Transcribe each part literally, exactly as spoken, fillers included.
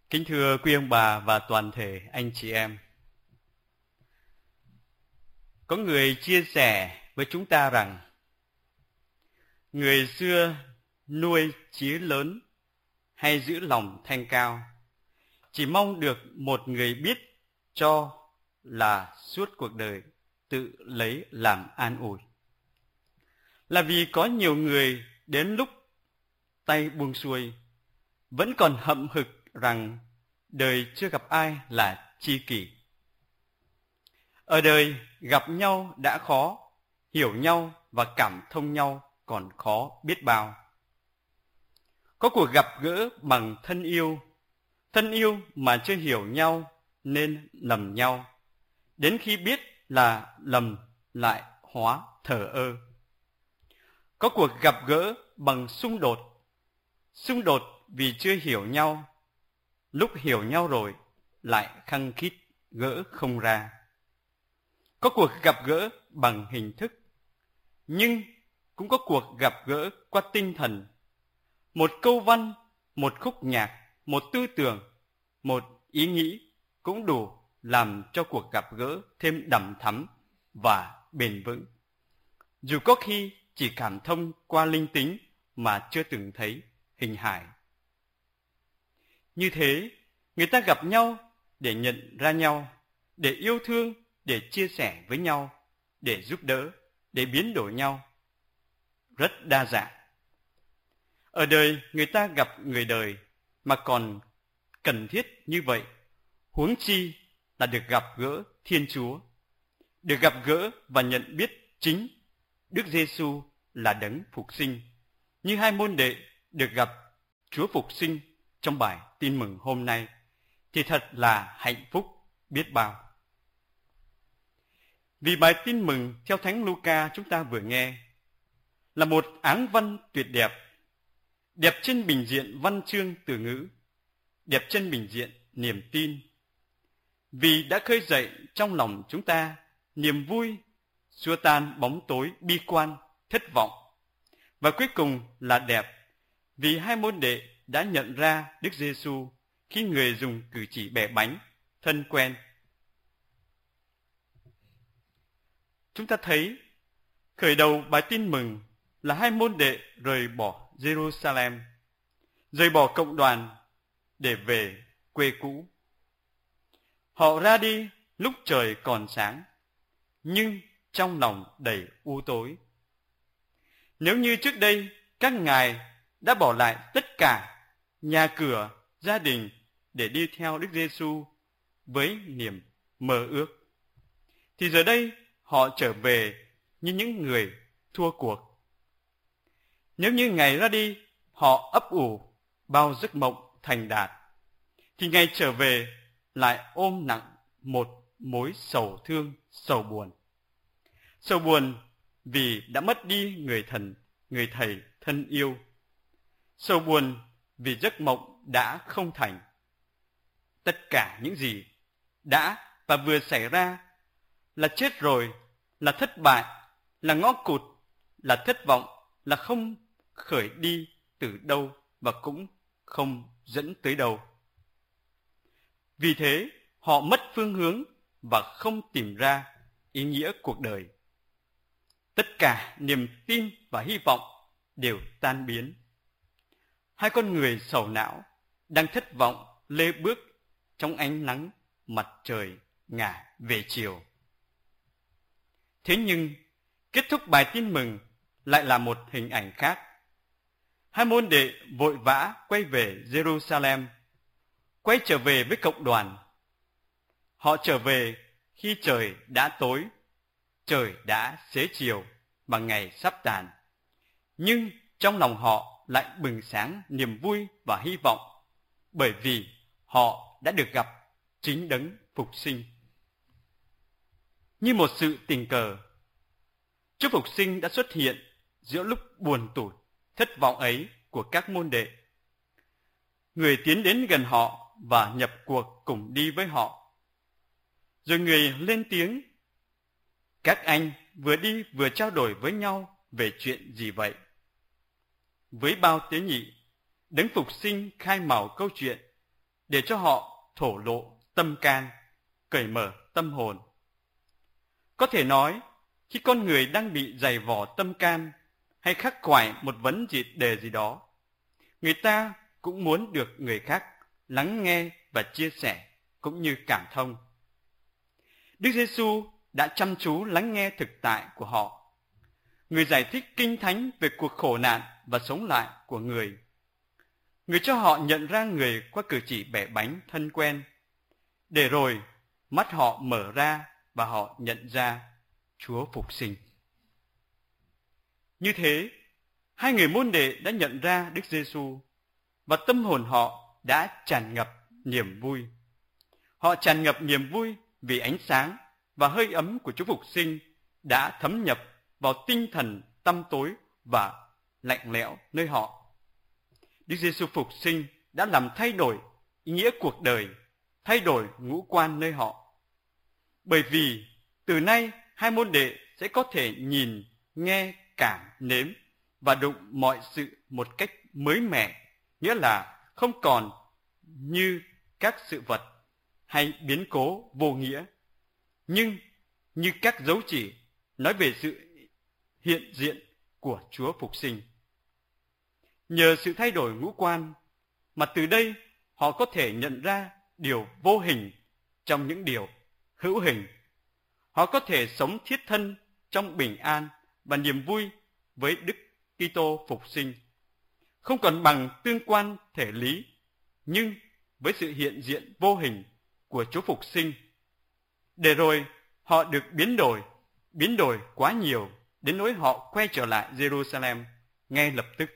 Kính thưa quý ông bà và toàn thể anh chị em. Có người chia sẻ với chúng ta rằng người xưa nuôi chí lớn hay giữ lòng thanh cao, chỉ mong được một người biết cho là suốt cuộc đời tự lấy làm an ủi. Là vì có nhiều người đến lúc tay buông xuôi vẫn còn hậm hực rằng đời chưa gặp ai là tri kỷ. Ở đời gặp nhau đã khó, hiểu nhau và cảm thông nhau còn khó biết bao. Có cuộc gặp gỡ bằng thân yêu, thân yêu mà chưa hiểu nhau nên lầm nhau, đến khi biết là lầm lại hóa thờ ơ. Có cuộc gặp gỡ bằng xung đột, xung đột vì chưa hiểu nhau, lúc hiểu nhau rồi lại khăng khít gỡ không ra. Có cuộc gặp gỡ bằng hình thức, nhưng cũng có cuộc gặp gỡ qua tinh thần. Một câu văn, một khúc nhạc, một tư tưởng, một ý nghĩ cũng đủ làm cho cuộc gặp gỡ thêm đầm thắm và bền vững. Dù có khi chỉ cảm thông qua linh tính mà chưa từng thấy hình hài. Như thế, người ta gặp nhau để nhận ra nhau, để yêu thương, để chia sẻ với nhau, để giúp đỡ, để biến đổi nhau. Rất đa dạng. Ở đời người ta gặp người đời mà còn cần thiết như vậy, huống chi là được gặp gỡ Thiên Chúa, được gặp gỡ và nhận biết chính Đức Giêsu là đấng phục sinh, như hai môn đệ được gặp Chúa phục sinh trong bài tin mừng hôm nay, thì thật là hạnh phúc biết bao. Vì bài tin mừng theo Thánh Luca chúng ta vừa nghe là một áng văn tuyệt đẹp, đẹp trên bình diện văn chương từ ngữ, đẹp trên bình diện niềm tin. Vì đã khơi dậy trong lòng chúng ta niềm vui, xua tan bóng tối bi quan, thất vọng. Và cuối cùng là đẹp vì hai môn đệ đã nhận ra Đức Giêsu khi người dùng cử chỉ bẻ bánh, thân quen. Chúng ta thấy khởi đầu bài tin mừng là hai môn đệ rời bỏ Jerusalem, rời bỏ cộng đoàn để về quê cũ. Họ ra đi lúc trời còn sáng, nhưng trong lòng đầy u tối. Nếu như trước đây các ngài đã bỏ lại tất cả nhà cửa, gia đình để đi theo Đức Giêsu với niềm mơ ước, thì giờ đây họ trở về như những người thua cuộc. Nếu như ngày ra đi họ ấp ủ bao giấc mộng thành đạt, thì ngày trở về lại ôm nặng một mối sầu thương, sầu buồn. Sầu buồn vì đã mất đi người thần, người thầy thân yêu. Sầu buồn vì giấc mộng đã không thành. Tất cả những gì đã và vừa xảy ra là chết rồi, là thất bại, là ngõ cụt, là thất vọng, là không khởi đi từ đâu và cũng không dẫn tới đâu. Vì thế, họ mất phương hướng và không tìm ra ý nghĩa cuộc đời. Tất cả niềm tin và hy vọng đều tan biến. Hai con người sầu não đang thất vọng lê bước trong ánh nắng mặt trời ngả về chiều. Thế nhưng, kết thúc bài tin mừng lại là một hình ảnh khác. Hai môn đệ vội vã quay về Jerusalem, quay trở về với cộng đoàn. Họ trở về khi trời đã tối, trời đã xế chiều và ngày sắp tàn. Nhưng trong lòng họ lại bừng sáng niềm vui và hy vọng, bởi vì họ đã được gặp chính đấng phục sinh. Như một sự tình cờ, Chúa phục sinh đã xuất hiện giữa lúc buồn tủi, thất vọng ấy của các môn đệ. Người tiến đến gần họ và nhập cuộc cùng đi với họ. Rồi người lên tiếng: "Các anh vừa đi vừa trao đổi với nhau về chuyện gì vậy?" Với bao tế nhị, đấng phục sinh khai mào câu chuyện, để cho họ thổ lộ tâm can, cởi mở tâm hồn. Có thể nói, khi con người đang bị dày vò tâm can hay khắc khoải một vấn đề gì đó, người ta cũng muốn được người khác lắng nghe và chia sẻ cũng như cảm thông. Đức Giêsu đã chăm chú lắng nghe thực tại của họ. Người giải thích kinh thánh về cuộc khổ nạn và sống lại của người. Người cho họ nhận ra người qua cử chỉ bẻ bánh thân quen, để rồi mắt họ mở ra và họ nhận ra Chúa phục sinh. Như thế, hai người môn đệ đã nhận ra Đức Giêsu và tâm hồn họ đã tràn ngập niềm vui. Họ tràn ngập niềm vui vì ánh sáng và hơi ấm của Chúa phục sinh đã thấm nhập vào tinh thần tăm tối và lạnh lẽo nơi họ. Đức Giêsu phục sinh đã làm thay đổi ý nghĩa cuộc đời, thay đổi ngũ quan nơi họ. Bởi vì từ nay hai môn đệ sẽ có thể nhìn, nghe, cảm, nếm và đụng mọi sự một cách mới mẻ, nghĩa là không còn như các sự vật hay biến cố vô nghĩa, nhưng như các dấu chỉ nói về sự hiện diện của Chúa phục sinh. Nhờ sự thay đổi ngũ quan mà từ đây họ có thể nhận ra điều vô hình trong những điều hữu hình. Họ có thể sống thiết thân trong bình an và niềm vui với Đức Kitô phục sinh, không còn bằng tương quan thể lý, nhưng với sự hiện diện vô hình của Chúa phục sinh. Để rồi họ được biến đổi, biến đổi quá nhiều đến nỗi họ quay trở lại Jerusalem ngay lập tức.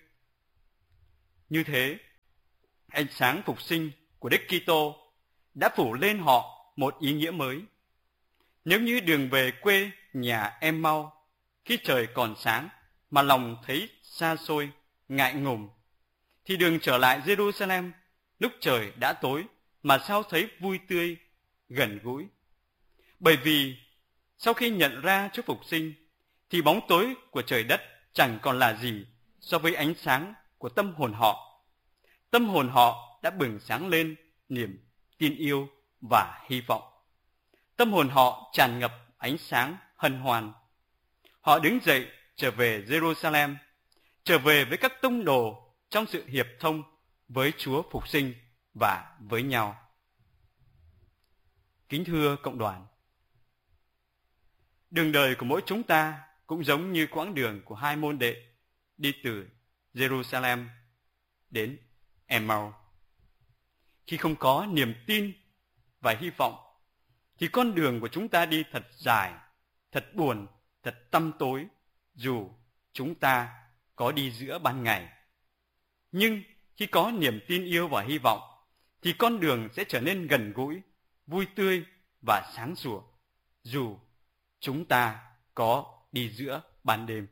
Như thế, ánh sáng phục sinh của Đức Kitô đã phủ lên họ một ý nghĩa mới. Nếu như đường về quê nhà Em-mau khi trời còn sáng mà lòng thấy xa xôi, ngại ngùng, thì đường trở lại Jerusalem lúc trời đã tối mà sao thấy vui tươi, gần gũi. Bởi vì sau khi nhận ra Chúa phục sinh, thì bóng tối của trời đất chẳng còn là gì so với ánh sáng của tâm hồn họ. Tâm hồn họ đã bừng sáng lên niềm tin yêu và hy vọng. Tâm hồn họ tràn ngập ánh sáng hân hoan. Họ đứng dậy trở về Jerusalem, trở về với các tông đồ trong sự hiệp thông với Chúa phục sinh và với nhau. Kính thưa cộng đoàn, đường đời của mỗi chúng ta cũng giống như quãng đường của hai môn đệ đi từ Jerusalem đến Em-mau. Khi không có niềm tin và hy vọng, thì con đường của chúng ta đi thật dài, thật buồn, thật tăm tối, dù chúng ta có đi giữa ban ngày. Nhưng khi có niềm tin yêu và hy vọng, thì con đường sẽ trở nên gần gũi, vui tươi và sáng sủa, dù chúng ta có đi giữa ban đêm.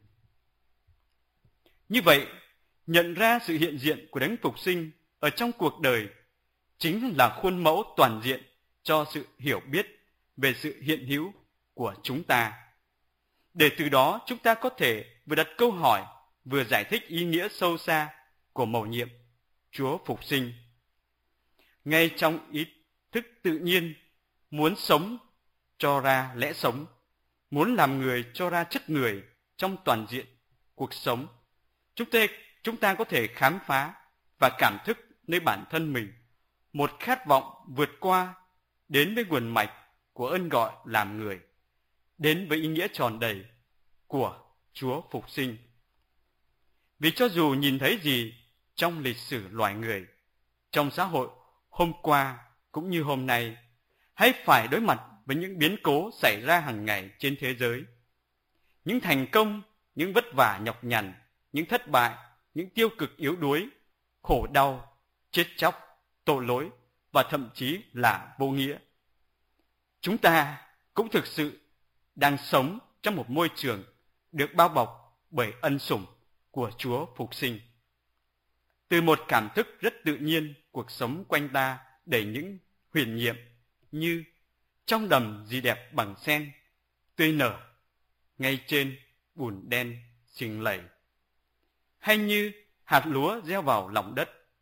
Như vậy, nhận ra sự hiện diện của Đấng phục sinh ở trong cuộc đời chính là khuôn mẫu toàn diện cho sự hiểu biết về sự hiện hữu của chúng ta. Để từ đó chúng ta có thể vừa đặt câu hỏi, vừa giải thích ý nghĩa sâu xa của mầu nhiệm Chúa phục sinh. Ngay trong ý thức tự nhiên, muốn sống cho ra lẽ sống, muốn làm người cho ra chất người trong toàn diện cuộc sống, chúng ta, chúng ta có thể khám phá và cảm thức nơi bản thân mình một khát vọng vượt qua đến với nguồn mạch của ơn gọi làm người, đến với ý nghĩa tròn đầy của Chúa phục sinh. Vì cho dù nhìn thấy gì trong lịch sử loài người, trong xã hội hôm qua cũng như hôm nay, hay phải đối mặt với những biến cố xảy ra hàng ngày trên thế giới, những thành công, những vất vả nhọc nhằn, những thất bại, những tiêu cực yếu đuối, khổ đau, chết chóc, tội lỗi và thậm chí là vô nghĩa, chúng ta cũng thực sự đang sống trong một môi trường được bao bọc bởi ân sủng của Chúa phục sinh. Từ một cảm thức rất tự nhiên, cuộc sống quanh ta đầy những huyền nhiệm như trong đầm gì đẹp bằng sen, tươi nở ngay trên bùn đen xình lầy, hay như hạt lúa gieo vào lòng đất,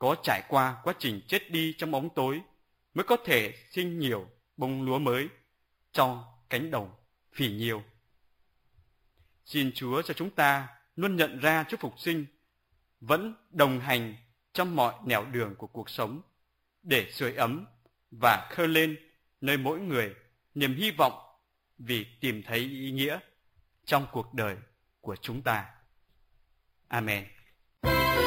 có trải qua quá trình chết đi trong bóng tối mới có thể sinh nhiều bông lúa mới cho cánh đồng phì nhiêu. Xin Chúa cho chúng ta luôn nhận ra Chúa phục sinh vẫn đồng hành trong mọi nẻo đường của cuộc sống để sưởi ấm và khơi lên nơi mỗi người niềm hy vọng vì tìm thấy ý nghĩa trong cuộc đời của chúng ta. Amen.